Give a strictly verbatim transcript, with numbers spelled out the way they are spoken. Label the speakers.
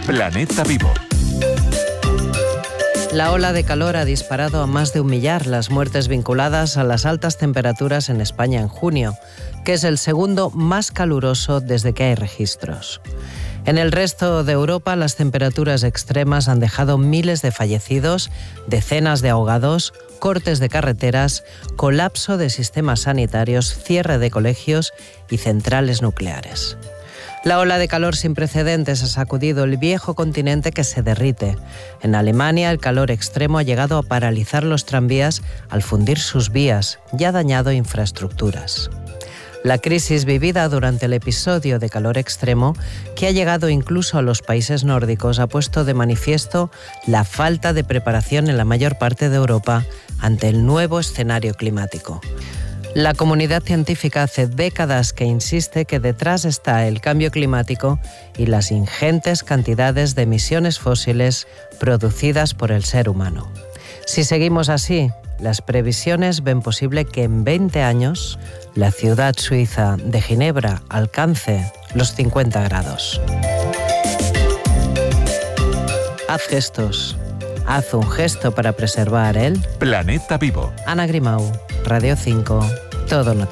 Speaker 1: Planeta Vivo.
Speaker 2: La ola de calor ha disparado a más de un millar las muertes vinculadas a las altas temperaturas en España en junio, que es el segundo más caluroso desde que hay registros. En el resto de Europa, las temperaturas extremas han dejado miles de fallecidos, decenas de ahogados, cortes de carreteras, colapso de sistemas sanitarios, cierre de colegios y centrales nucleares. La ola de calor sin precedentes ha sacudido el viejo continente que se derrite. En Alemania, el calor extremo ha llegado a paralizar los tranvías al fundir sus vías y ha dañado infraestructuras. La crisis vivida durante el episodio de calor extremo, que ha llegado incluso a los países nórdicos, ha puesto de manifiesto la falta de preparación en la mayor parte de Europa ante el nuevo escenario climático. La comunidad científica hace décadas que insiste que detrás está el cambio climático y las ingentes cantidades de emisiones fósiles producidas por el ser humano. Si seguimos así, las previsiones ven posible que en veinte años la ciudad suiza de Ginebra alcance los cincuenta grados. Haz gestos. Haz un gesto para preservar el
Speaker 1: Planeta Vivo.
Speaker 2: Ana Grimau, Radio cinco, Todo Noticias.